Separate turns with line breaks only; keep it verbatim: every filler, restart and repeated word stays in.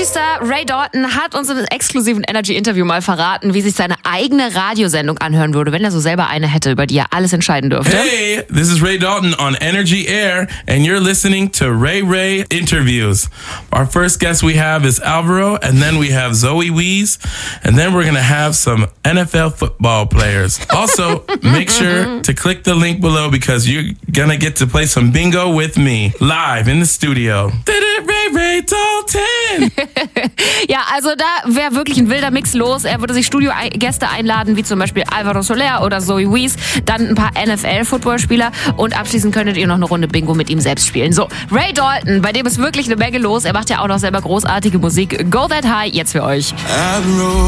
Energy-Star Ray Dalton hat uns in einem exklusiven Energy-Interview mal verraten, wie sich seine eigene Radiosendung anhören würde, wenn er so selber eine hätte, über die er alles entscheiden dürfte.
Hey, this is Ray Dalton on Energy Air, and you're listening to Ray Ray Interviews. Our first guest we have is Alvaro, and then we have Zoe Wees, and then we're gonna have some N F L football players. Also, make sure to click the link below because you're gonna get to play some bingo with me live in the studio. Ray Ray Dalton!
Ja, also da wäre wirklich ein wilder Mix los. Er würde sich Studiogäste einladen, wie zum Beispiel Alvaro Soler oder Zoe Wees, dann ein paar N F L-Footballspieler und abschließend könntet ihr noch eine Runde Bingo mit ihm selbst spielen. So, Ray Dalton, bei dem ist wirklich eine Menge los. Er macht ja auch noch selber großartige Musik. Go That High, jetzt für euch.
Admiral.